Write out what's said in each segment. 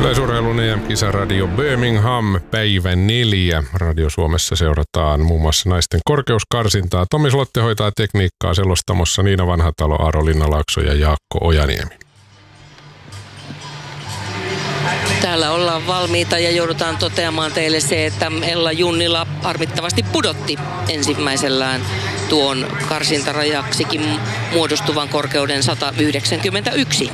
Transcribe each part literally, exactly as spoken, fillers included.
Yleisurheilun E M-kisaradio Birmingham, päivä neljä. Radio Suomessa seurataan muun muassa naisten korkeuskarsintaa. Tomi Slotte hoitaa tekniikkaa selostamossa Niina Vanhatalo, Aaro Linnalaakso ja Jaakko Ojaniemi. Täällä ollaan valmiita ja joudutaan toteamaan teille se, että Ella Junnila harmittavasti pudotti ensimmäisellään tuon karsintarajaksikin muodostuvan korkeuden sata yhdeksänkymmentäyksi.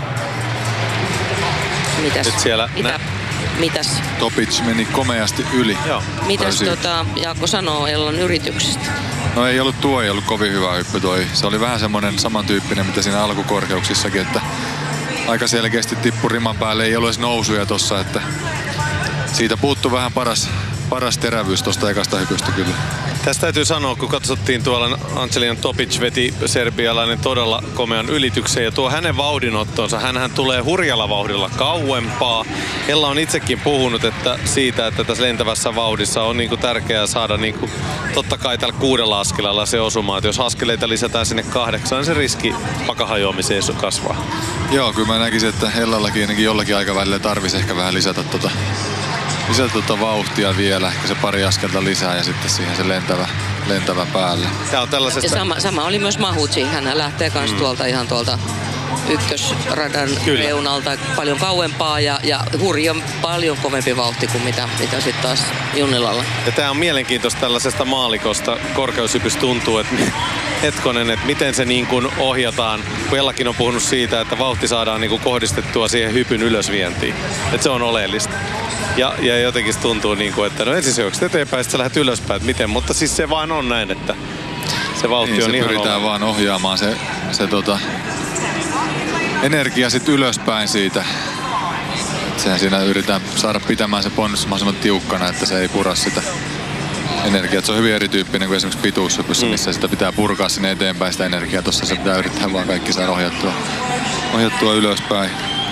Mitäs? Siellä mitä, nä- mitäs? Topic meni komeasti yli. Joo. Mitäs tota, Jaakko sanoo Ellan yrityksestä? No ei ollut tuo, ei ollut kovin hyvä hyppy toi. Se oli vähän semmonen samantyyppinen, mitä siinä alkukorkeuksissakin, että aika selkeästi tippui riman päälle, ei ollut edes nousuja tossa, että siitä puuttui vähän paras, paras terävyys tosta ekasta hypystä kyllä. Tästä täytyy sanoa, kun katsottiin tuolla, Angelina Topic veti serbialainen todella komean ylityksen ja tuo hänen vauhdinottonsa, hänhän tulee hurjalla vauhdilla kauempaa. Ella on itsekin puhunut että siitä, että tässä lentävässä vauhdissa on niinku tärkeää saada niinku, totta kai tällä kuudella askelalla se osuma, että jos askeleita lisätään sinne kahdeksaan, niin se riski pakahajoamiseen kasvaa. Joo, kyllä mä näkisin, että Ellallakin ainakin jollakin aikavälillä tarvisi ehkä vähän lisätä tota Lisätä tuota vauhtia vielä, ehkä se pari askelta lisää ja sitten siihen se lentävä, lentävä päälle. Tää on tällaisesta... Ja sama, sama oli myös Mahutsi. Hän lähtee kans mm. tuolta ihan tuolta ykkösradan Kyllä. reunalta paljon kauempaa ja, ja hurjan paljon kovempi vauhti kuin mitä, mitä sitten taas Junnilalla. Ja tää on mielenkiintoista tällaisesta maalikosta. Korkeushypys tuntuu, että hetkonen, että miten se niin kuin ohjataan. Ellakin on puhunut siitä, että vauhti saadaan niin kuin kohdistettua siihen hypyn ylösvientiin. Että se on oleellista. Ja, ja jotenkin tuntuu niin kuin, että no ensin se juokset eteenpäin, sitten sä lähdet ylöspäin, että miten. Mutta siis se vaan on näin, että se vauhti niin, on se ihan pyritään olla. vaan ohjaamaan se, se tota, energia sitten ylöspäin siitä. Et sehän siinä yritetään saada pitämään se ponnistus mahdollisimman tiukkana, että se ei pura sitä energiaa. Et se on hyvin erityyppinen kuin esimerkiksi pituushypyssä, mm. missä sitä pitää purkaa sinne eteenpäin sitä energiaa. Tuossa se pitää yrittää vaan kaikki saada ohjattua, ohjattua ylöspäin.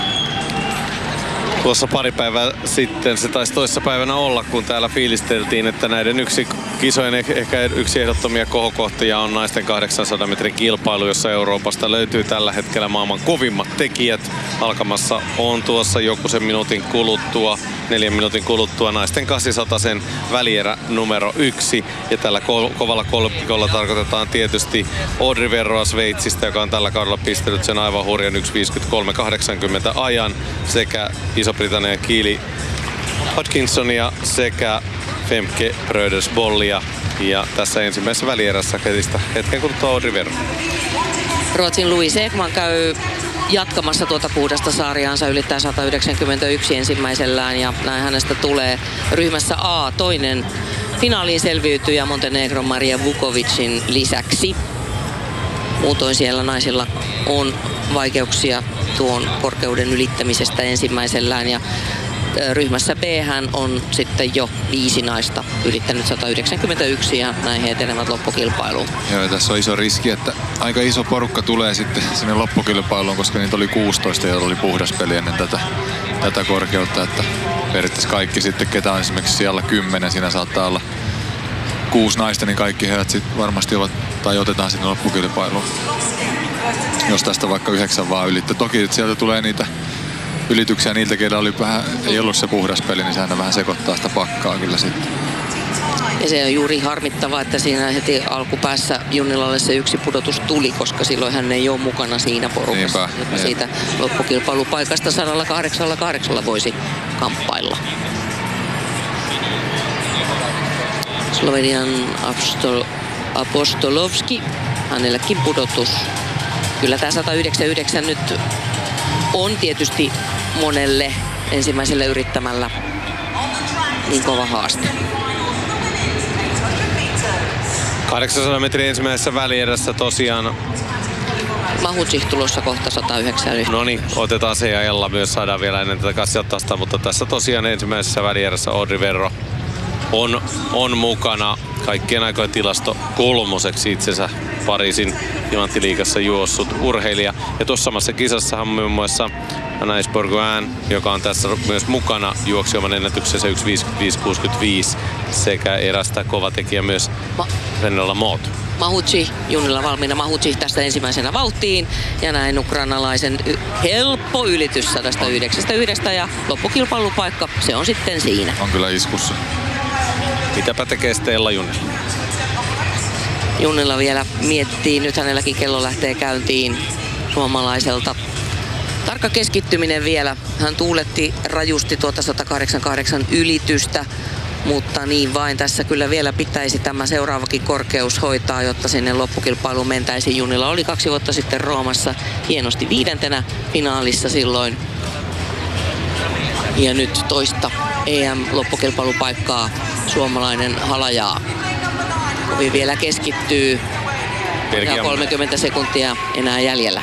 Tuossa pari päivää sitten, se taisi toissa päivänä olla, kun täällä fiilisteltiin, että näiden yksi kisojen ehkä yksi ehdottomia kohokohtia on naisten kahdeksansadan metrin kilpailu, jossa Euroopasta löytyy tällä hetkellä maailman kovimmat tekijät. Alkamassa on tuossa joku sen minuutin kuluttua, neljän minuutin kuluttua naisten kahdeksansadan välierä numero yksi. Ja tällä ko- kovalla kolmikolla tarkoitetaan tietysti Audrey Verroa Sveitsistä, joka on tällä kaudella pistänyt sen aivan hurjan yksi viisikymmentäkolme kahdeksankymmentä ajan, sekä Iso-Britannian Keely Hodgkinsonia sekä Femke Brödersbollia. Ja tässä ensimmäisessä välierässä ketistä hetken kuluttua Audrey Verro. Ruotsin Louise Ekman käy jatkamassa tuota kuudesta sarjaansa, ylittää sata yhdeksänkymmentäyksi ensimmäisellään ja näin hänestä tulee ryhmässä A toinen finaaliin selviytyjä Montenegron Maria Vukovicin lisäksi. Muutoin siellä naisilla on vaikeuksia tuon korkeuden ylittämisestä ensimmäisellään ja ryhmässä B hän on sitten jo viisi naista ylittänyt sata yhdeksänkymmentäyksi ja näin he etenevät loppukilpailuun. Joo, tässä on iso riski, että aika iso porukka tulee sitten sinne loppukilpailuun, koska niitä oli kuusitoista, joilla oli puhdas peli ennen tätä, tätä korkeutta. Että periaatteessa kaikki sitten, ketä on esimerkiksi siellä kymmenen, siinä saattaa olla kuusi naista, niin kaikki heidät sitten varmasti ovat, tai otetaan sinne loppukilpailuun. Jos tästä vaikka yhdeksän vaan ylittää. Toki sieltä tulee niitä ylityksiä niiltä, keillä oli vähän, ei ollut se puhdas peli, niin sehän vähän sekoittaa sitä pakkaa kyllä sitten. Ja se on juuri harmittavaa, että siinä heti alkupäässä Junnilalle se yksi pudotus tuli, koska silloin hän ei ole mukana siinä porukassa, Niinpä, joka siitä loppukilpailupaikasta sata kahdeksankymmentäkahdeksan voisi kamppailla. Slovenian Apostol- Apostolovski, hänelläkin pudotus. Kyllä tämä sata yhdeksänkymmentäyhdeksän nyt on tietysti monelle ensimmäiselle yrittämällä niin kova haaste. kahdeksansadan metrin ensimmäisessä välierässä tosiaan. Mahutsi tulossa kohta sata yhdeksänkymmentäyhdeksän. No niin, otetaan se ja Ella myös saadaan vielä ennen tätä katsottasta, mutta tässä tosiaan ensimmäisessä välierässä Audrey Verro on, on mukana. Kaikkien aikojen tilasto kolmoseksi itsensä Pariisin timanttiliigassa juossut urheilija. Ja tuossa samassa kisassahan muun muassa Anaïs Bourgoin, joka on tässä myös mukana, juoksi oman ennätyksensä yksi viisikymmentäviisi kuusikymmentäviisi sekä erästä kova tekijä myös Ma- Vennola Moot. Mahuchi, Junnila valmiina Mahuchi tästä ensimmäisenä vauhtiin. Ja näin ukrainalaisen y- helppo ylitys sata yhdeksänkymmentäyksi ja loppukilpailupaikka, se on sitten siinä. On kyllä iskussa. Mitäpä tekee sitten Ella Junnila? Junnila vielä miettii, nyt hänelläkin kello lähtee käyntiin suomalaiselta. Tarkka keskittyminen vielä. Hän tuuletti rajusti tuota sata kahdeksankymmentäkahdeksan ylitystä, mutta niin vain tässä kyllä vielä pitäisi tämä seuraavakin korkeus hoitaa, jotta sinne loppukilpailuun mentäisiin. Junnila oli kaksi vuotta sitten Roomassa hienosti viidentenä finaalissa silloin. Ja nyt toista E M-loppukilpailupaikkaa suomalainen halajaa. Kovin vielä keskittyy. Ja kolmekymmentä sekuntia enää jäljellä.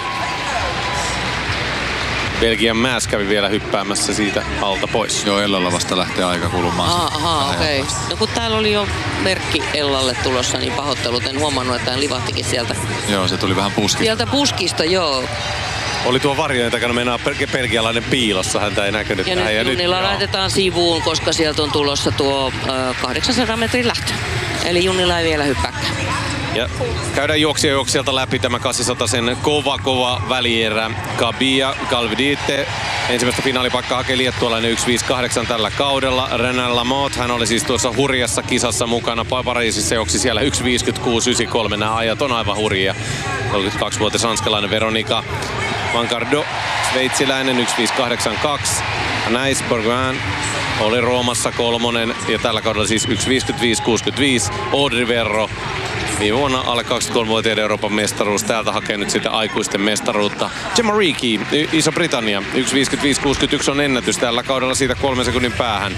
Belgian Mäs kävi vielä hyppäämässä siitä alta pois. Joo, Ellalla vasta lähtee aika kulumaan. Aha, aha okei. Okay. No kun täällä oli jo merkki Ellalle tulossa, niin pahoittelut. En huomannut, että hän livahtikin sieltä. Joo, se tuli vähän puskista. Sieltä puskista, joo. Oli tuo varjojen takana mennään belgialainen piilossa, häntä ei näkynyt. Ja nyt Junnila laitetaan sivuun, koska sieltä on tulossa tuo äh, kahdeksansadan metrin lähtö. Eli Junnila ei vielä hyppääkään. Ja käydään juoksija juoksijalta läpi tämä kahdeksansadan sen kova kova välierä. Kabia Galvidite ensimmäistä finaalipaikkaa hakee liettualainen yksi viisikymmentäkahdeksan tällä kaudella. Renan Lamotte, hän oli siis tuossa hurjassa kisassa mukana. Pariisissa juoksi siellä yksi viisikymmentäkuusi yhdeksänkymmentäkolme. Nämä ajat on aivan hurjia. kolmekymmentäkaksivuotias ranskalainen Veronika Vancardo, sveitsiläinen yksi viisikymmentäkahdeksan kaksi. Näis Bourgoin oli Roomassa kolmonen ja tällä kaudella siis yksi viisikymmentäviisi kuusikymmentäviisi. Audrey Verro viime vuonna alle kaksikymmentäkolmevuotiaiden Euroopan mestaruus. Täältä hakee nyt sitten aikuisten mestaruutta. Gemma Reekie, Iso-Britannia. yksi viisikymmentäviisi kuusikymmentäyksi on ennätys tällä kaudella siitä kolmen sekunnin päähän.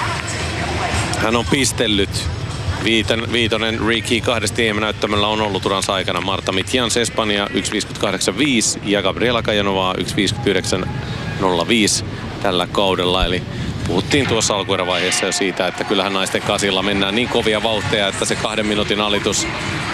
Hän on pistellyt. Viiten, viitonen Reekie kahdesti E M-näyttämällä on ollut uransa aikana. Marta Mitjans Espanja yksi viisikymmentäkahdeksan viisi ja Gabriela Kajanova yksi viisikymmentäyhdeksän nolla viisi tällä kaudella. Eli puhuttiin tuossa alkuerävaiheessa jo siitä, että kyllähän naisten kasilla mennään niin kovia vauhteja, että se kahden minuutin alitus,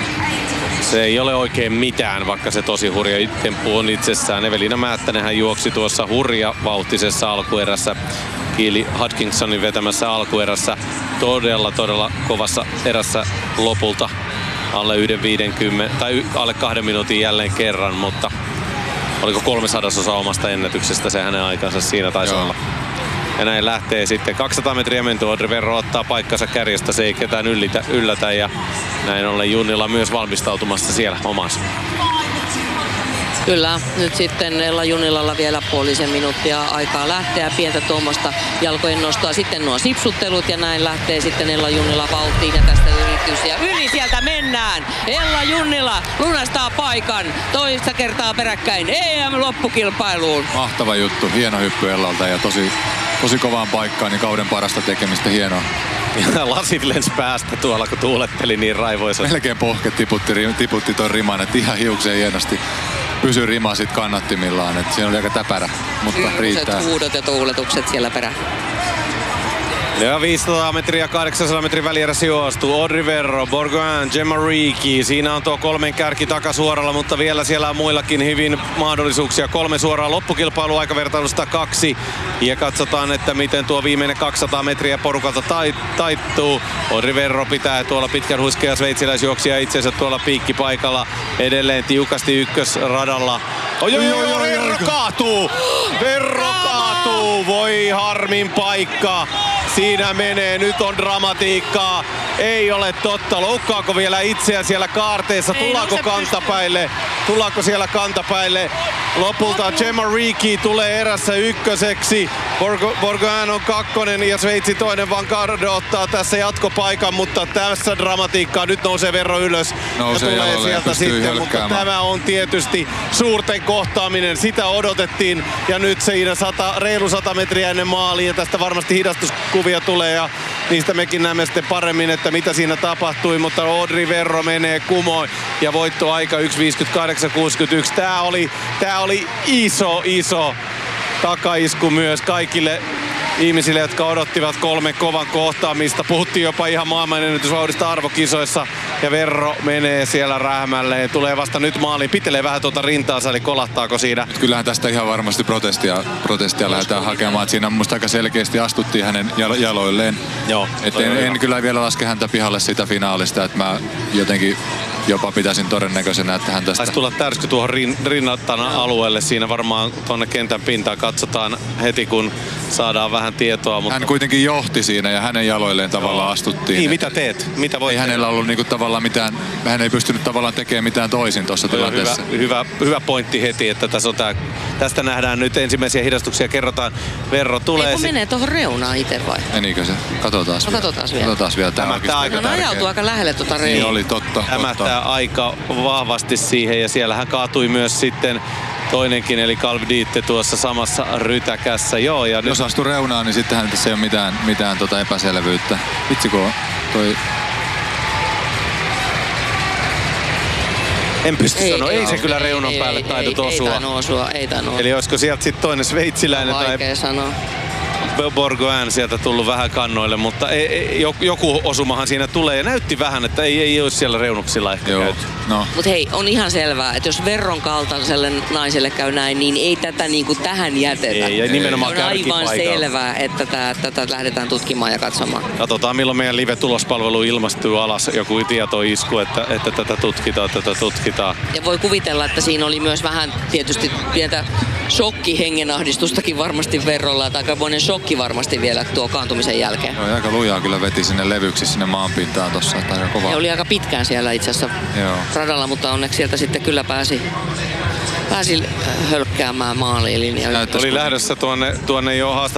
se ei ole oikein mitään, vaikka se tosi hurja temppu on itsessään. Evelina Määttänenhän juoksi tuossa hurja vauhtisessa alkuerässä. Keely Hutchinsonin vetämässä alkuerässä todella, todella kovassa erässä lopulta alle yhden viidenkymmenen tai alle kahden minuutin jälleen kerran, mutta oliko kolme sadasosa omasta ennätyksestä se hänen aikansa siinä taisi olla. Ja näin lähtee sitten kaksisataa metriä menty. Audrey Verro ottaa paikkansa kärjestä, se ei ketään yllitä, yllätä ja näin ollen Junnila myös valmistautumassa siellä omassa. Kyllä, nyt sitten Ella Junnilalla vielä puolisen minuuttia aikaa lähteä. Pientä tuommoista jalkojen nostoa. Sitten nuo sipsuttelut ja näin lähtee sitten Ella Junnila vauhtiin ja tästä yritys. Ja yli sieltä mennään. Ella Junnila lunastaa paikan toista kertaa peräkkäin E M-loppukilpailuun. Mahtava juttu, hieno hyppy Ellalta ja tosi, tosi kovaan paikkaan, niin kauden parasta tekemistä, hienoa. Ja lasit lens päästä tuolla, kun tuuletteli niin raivoisa. Melkein pohke tiputti, tiputti ton riman, että ihan hiukseen hienosti pysy rima sit kannattimillaan, että siinä oli aika täpärä, mutta Hirmuiset riittää. huudot ja tuuletukset siellä perään. Ja viisisataa metriä, kahdeksansadan metrin välierässä juostu. Audrey Verro, Bourgoin, Gemma Reekie. Siinä on tuo kolmen kärki takasuoralla, mutta vielä siellä on muillakin hyvin mahdollisuuksia. Kolme suoraa loppukilpailu aikavertailusta kaksi. Ja katsotaan, että miten tuo viimeinen kaksisataa metriä porukalta taittuu. Audrey Verro pitää tuolla pitkän huiskea sveitsiläisjuoksija itsensä tuolla piikkipaikalla. Edelleen tiukasti ykkösradalla. Oi, oi, oi, oi, Verro kaatuu! Verro kaatuu! Voi harmin paikka! Siinä menee, nyt on dramatiikkaa. Ei ole totta. Loukkaako vielä itseä siellä kaarteessa? Tullaanko kantapäille? Tullaanko siellä kantapäille? Lopulta Gemma Reekie tulee erässä ykköseksi. Bourgoin on kakkonen ja Sveitsi toinen. Vancardo ottaa tässä jatkopaikan, mutta tässä dramatiikkaa. Nyt nousee Verro ylös Nousee ja tulee sieltä sitten. Mutta tämä on tietysti suurten kohtaaminen. Sitä odotettiin ja nyt siinä sata, reilu sata metriä ennen maaliin ja tästä varmasti hidastuskuvia tulee ja niistä mekin näemme sitten paremmin, että mitä siinä tapahtui, mutta Audrey Verro menee kumoon ja voittoaika yksi viisikymmentäkahdeksan kuusikymmentäyksi. Tää oli, tää oli iso, iso takaisku myös kaikille ihmisille, jotka odottivat kolme kovan kohtaamista. Puhuttiin jopa ihan maailmanennätysvauhdista arvokisoissa ja Verro menee siellä rähmälleen. Tulee vasta nyt maaliin, pitelee vähän tuota rintaansa, eli kolahtaako siinä? Kyllähän tästä ihan varmasti protestia, protestia lähdetään hakemaan. Et siinä musta aika selkeästi astuttiin hänen jaloilleen. Joo. Et en, en kyllä vielä laske häntä pihalle siitä finaalista, että mä jotenkin jopa pitäisin todennäköisenä, että hän tästä... Taisi tulla tärsky tuohon rin, rinnatana alueelle. Siinä varmaan tuonne kentän pintaan katsotaan heti, kun saadaan vähän tietoa. Mutta... Hän kuitenkin johti siinä ja hänen jaloilleen tavallaan astuttiin. Niin, mitä teet? Mitä voit ei tehdä? hänellä ollut niinku tavallaan mitään, hän ei pystynyt tavallaan tekemään mitään toisin tuossa tilanteessa. Hyvä, hyvä, hyvä pointti heti, että tässä on tää, tästä nähdään nyt ensimmäisiä hidastuksia. Kerrotaan, Verro tulee. Ei, menee tuohon reunaan itse vai? Menikö se? Katsotaan no, katsotaan vielä. Katsotaan vielä. Tämä on aika no, ajautuu aika lähelle tuota reunaa. Niin oli, totta. Hämähtää aika vahvasti siihen ja siellähän kaatui myös sitten toinenkin, eli Calveditte tuossa samassa rytäkässä. Joo, ja jos nyt... astuu reunaan, niin sittenhän tässä ei ole mitään, mitään tota epäselvyyttä. Vitsi kun toi... En pysty ei, sanoa, ei, ei se ei, kyllä reunan ei, päälle ei, tainnut ei, osua. Ei tainnut osua, ei tainnut osua. Eli olisiko sieltä sitten toinen sveitsiläinen vaikea tai sanoa. Bourgoin sieltä tullut vähän kannoille, mutta ei, ei, joku osumahan siinä tulee ja näytti vähän, että ei, ei olisi siellä reunuksilla ehkä Joo, käyty. no. Mutta hei, on ihan selvää, että jos Verron kaltaiselle naiselle käy näin, niin ei tätä niinku tähän jätetä. Ei, ja nimenomaan on aivan kärkipaikalla. selvää, että tätä, tätä lähdetään tutkimaan ja katsomaan. Katsotaan milloin meidän live-tulospalvelu ilmastuu alas joku tietoisku, että, että tätä tutkitaan, tätä tutkitaan. Ja voi kuvitella, että siinä oli myös vähän tietysti pientä shokki hengenahdistustakin varmasti Verrolla, että aikamoinen shokki varmasti vielä tuo kaantumisen jälkeen. Joo, aika lujaa kyllä veti sinne levyksi sinne maanpintaan tossa, että aika kova. Ja oli aika pitkään siellä itse asiassa Joo. radalla, mutta onneksi sieltä sitten kyllä pääsi, pääsi hölkkäämään maaliin linjaan. Oli lähdössä tuonne, tuonne jo